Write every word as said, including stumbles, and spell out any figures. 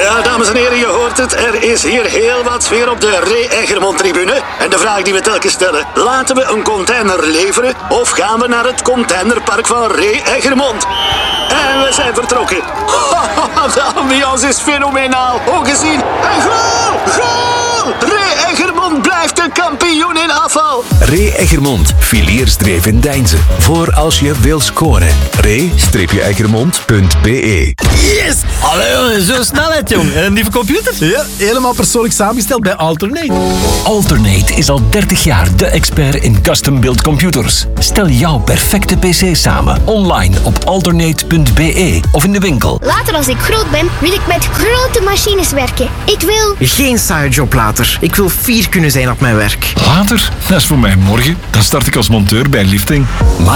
Ja, dames en heren, je hoort het. Er is hier heel wat sfeer op de Ray Eggermond-tribune. En de vraag die we telkens stellen, laten we een container leveren of gaan we naar het containerpark van Ray Eggermond? En we zijn vertrokken. De ambiance is fenomenaal. Ook gezien. En goal! Goal! Ray Eggermond blijft de kampioen in afval. Ray Eggermond, filiersdreef in Deinze. Voor als je wil scoren. ray eggermond punt b e. Yes! Allee, jongen, zo snelheid, jong. Een nieuwe computer? Ja, helemaal persoonlijk samengesteld bij Alternate. Alternate is al dertig jaar de expert in custom-built computers. Stel jouw perfecte pc samen online op alternate punt b e of in de winkel. Later als ik groot ben, wil ik met grote machines werken. Ik wil... Geen saaie job later. Ik wil fier kunnen zijn op mijn werk. Later? Dat is voor mij morgen. Dan start ik als monteur bij Lifting.